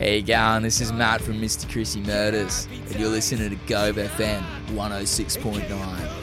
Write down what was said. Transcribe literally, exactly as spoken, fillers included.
How you going? This is Matt from Mister Chrissy Murders, and you're listening to Gove F M one oh six point nine.